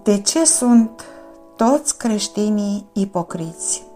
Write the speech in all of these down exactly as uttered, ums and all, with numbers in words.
De ce sunt toți creștinii ipocriți?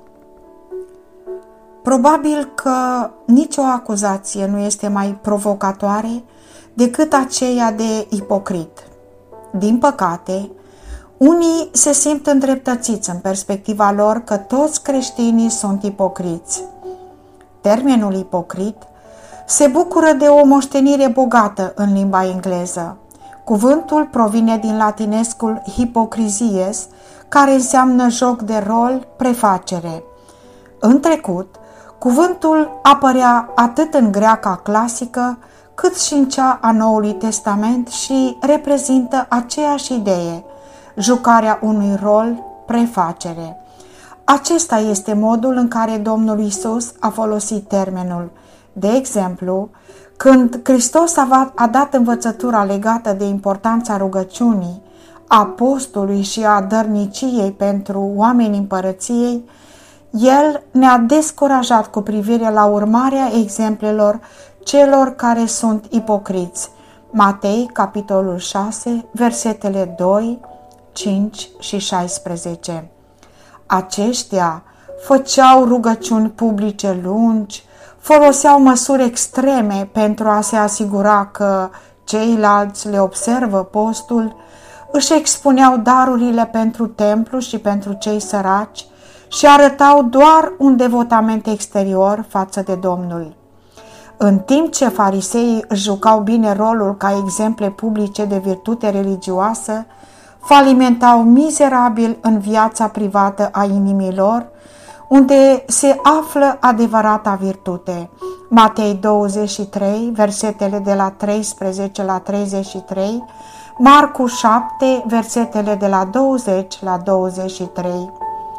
Probabil că nicio acuzație nu este mai provocatoare decât aceea de ipocrit. Din păcate, unii se simt îndreptățiți în perspectiva lor că toți creștinii sunt ipocriți. Termenul ipocrit se bucură de o moștenire bogată în limba engleză. Cuvântul provine din latinescul hypocrisies, care înseamnă joc de rol, prefacere. În trecut, cuvântul apărea atât în greaca clasică, cât și în cea a Noului Testament și reprezintă aceeași idee, jucarea unui rol, prefacere. Acesta este modul în care Domnul Iisus a folosit termenul. De exemplu, când Hristos a dat învățătura legată de importanța rugăciunii, a postului și a dărniciei pentru oamenii împărăției, El ne-a descurajat cu privire la urmarea exemplelor celor care sunt ipocriți. Matei, capitolul șase, versetele doi, cinci și șaisprezece. Aceștia făceau rugăciuni publice lungi, foloseau măsuri extreme pentru a se asigura că ceilalți le observă postul, își expuneau darurile pentru templu și pentru cei săraci și arătau doar un devotament exterior față de Domnul. În timp ce fariseii își jucau bine rolul ca exemple publice de virtute religioasă, falimentau mizerabil în viața privată a inimilor, unde se află adevărata virtute. Matei douăzeci și trei, versetele de la treisprezece la treizeci și trei, Marcu șapte, versetele de la douăzeci la douăzeci și trei.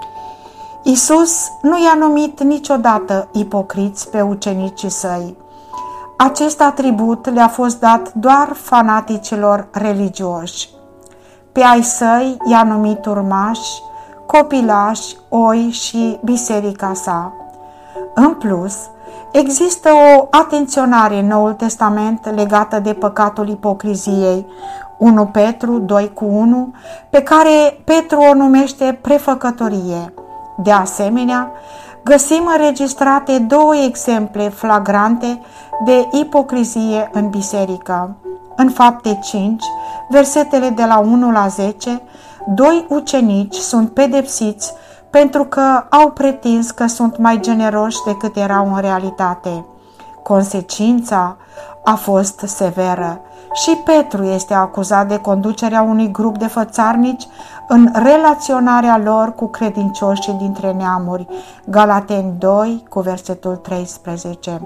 Iisus nu i-a numit niciodată ipocriți pe ucenicii săi. Acest atribut le-a fost dat doar fanaticilor religioși. Pe ai săi i-a numit urmași, copilași, oi și biserica sa. În plus, există o atenționare în Noul Testament legată de păcatul ipocriziei, unu Petru doi cu unu, pe care Petru o numește prefăcătorie. De asemenea, găsim înregistrate două exemple flagrante de ipocrizie în biserică. În Fapte cinci, versetele de la unu la zece, doi ucenici sunt pedepsiți pentru că au pretins că sunt mai generoși decât erau în realitate. Consecința a fost severă și Petru este acuzat de conducerea unui grup de fățarnici în relaționarea lor cu credincioșii dintre neamuri. Galateni doi cu versetul treisprezece.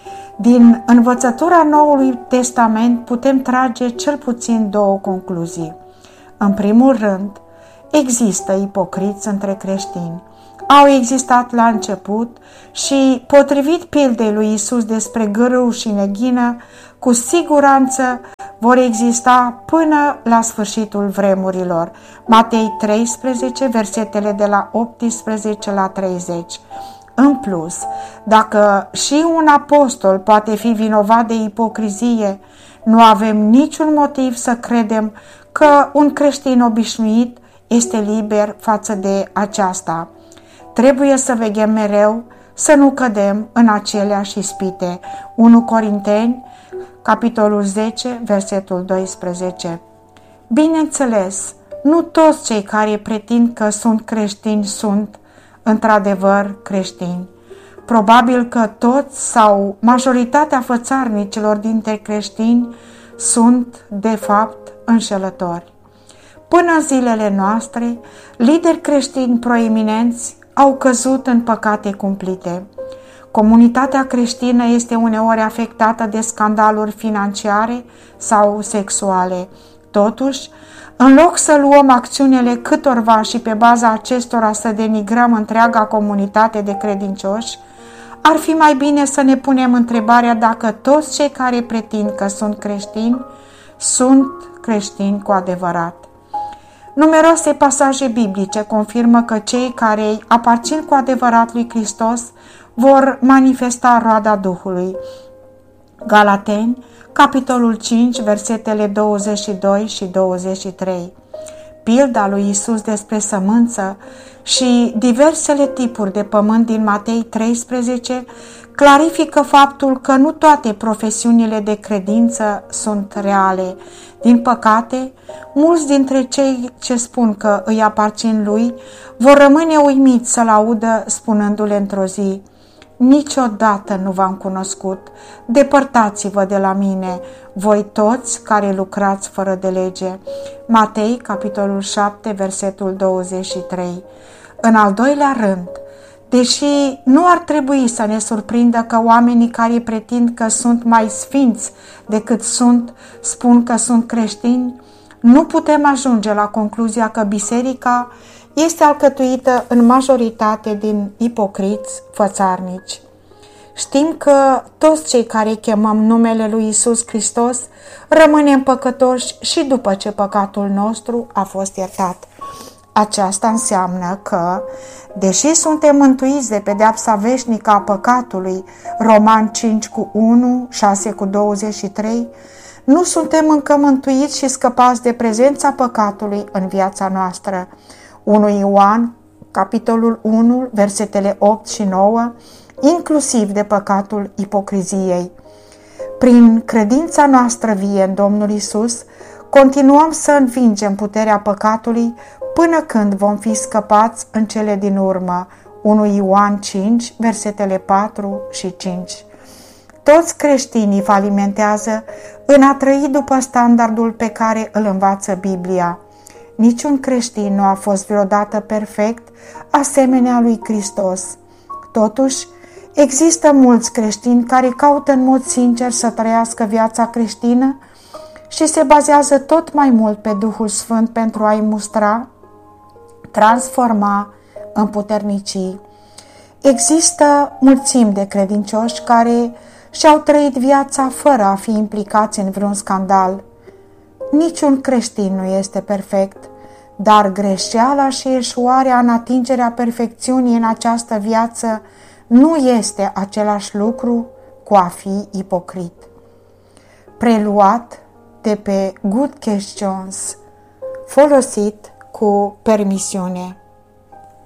Din învățătura Noului Testament putem trage cel puțin două concluzii. În primul rând, există ipocriți între creștini. Au existat la început și, potrivit pildei lui Iisus despre gârâu și neghină, cu siguranță vor exista până la sfârșitul vremurilor. Matei treisprezece, versetele de la optsprezece la treizeci. În plus, dacă și un apostol poate fi vinovat de ipocrizie, nu avem niciun motiv să credem că un creștin obișnuit este liber față de aceasta. Trebuie să veghem mereu să nu cădem în aceleași ispite. unu Corinteni, capitolul zece, versetul doisprezece. Bineînțeles, nu toți cei care pretind că sunt creștini sunt într-adevăr creștini. Probabil că toți sau majoritatea fățarnicilor dintre creștini sunt, de fapt, înșelători. Până în zilele noastre, lideri creștini proeminenți au căzut în păcate cumplite. Comunitatea creștină este uneori afectată de scandaluri financiare sau sexuale. Totuși, în loc să luăm acțiunile câtorva și pe baza acestora să denigrăm întreaga comunitate de credincioși, ar fi mai bine să ne punem întrebarea dacă toți cei care pretind că sunt creștini, sunt creștini cu adevărat. Numeroase pasaje biblice confirmă că cei care aparțin cu adevărat lui Hristos vor manifesta roada Duhului. Galateni, capitolul cinci, versetele douăzeci și doi și douăzeci și trei. pilda lui Isus despre sămânță și diversele tipuri de pământ din Matei treisprezece clarifică faptul că nu toate profesiunile de credință sunt reale. Din păcate, mulți dintre cei ce spun că îi aparțin lui vor rămâne uimiți să-l audă spunându-le într-o zi: niciodată nu v-am cunoscut, depărtați-vă de la mine, voi toți care lucrați fără de lege. Matei, capitolul șapte, versetul douăzeci și trei. În al doilea rând, deși nu ar trebui să ne surprindă că oamenii care pretind că sunt mai sfinți decât sunt, spun că sunt creștini, nu putem ajunge la concluzia că biserica este alcătuită în majoritate din ipocriți fățarnici. Știm că toți cei care chemăm numele lui Isus Hristos rămânem păcătoși și după ce păcatul nostru a fost iertat. Aceasta înseamnă că, deși suntem mântuiți de pedeapsa veșnică a păcatului, Romani cinci cu unu, șase cu douăzeci și trei, nu suntem încă mântuiți și scăpați de prezența păcatului în viața noastră. unu Ioan, capitolul unu, versetele opt și nouă, inclusiv de păcatul ipocriziei. Prin credința noastră vie în Domnul Isus, continuăm să învingem puterea păcatului până când vom fi scăpați în cele din urmă. unu Ioan cinci, versetele patru și cinci. Toți creștinii falimentează în a trăi după standardul pe care îl învață Biblia. Niciun creștin nu a fost vreodată perfect, asemenea lui Hristos. Totuși, există mulți creștini care caută în mod sincer să trăiască viața creștină și se bazează tot mai mult pe Duhul Sfânt pentru a-i mustra, transforma, împuternici. Există mulțimi de credincioși care și-au trăit viața fără a fi implicați în vreun scandal. Niciun creștin nu este perfect, dar greșeala și eșuarea în atingerea perfecțiunii în această viață nu este același lucru cu a fi ipocrit. Preluat de pe Good Questions, folosit cu permisiune.